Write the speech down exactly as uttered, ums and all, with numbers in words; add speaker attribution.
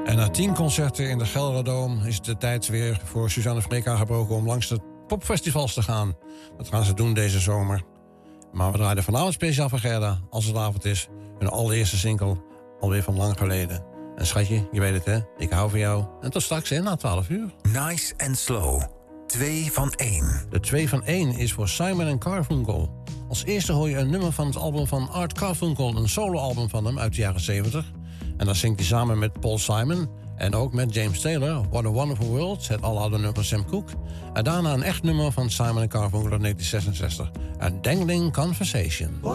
Speaker 1: En na tien concerten in de Gelderdoom is het de tijd weer voor Suzanne Freek aangebroken om langs de popfestivals te gaan. Dat gaan ze doen deze zomer. Maar we draaien vanavond speciaal voor Gerda, als het avond is, hun allereerste single, alweer van lang geleden. En schatje, je weet het hè, ik hou van jou. En tot straks hè, na twaalf uur.
Speaker 2: Nice and Slow, twee van één.
Speaker 1: De twee van één is voor Simon en Garfunkel. Als eerste hoor je een nummer van het album van Art Garfunkel, een soloalbum van hem uit de jaren zeventig. En dan zingt hij samen met Paul Simon en ook met James Taylor, What a Wonderful World, het aloude nummer van Sam Cooke. En daarna een echt nummer van Simon en Garfunkel uit negentien zesenzestig, A Dangling Conversation.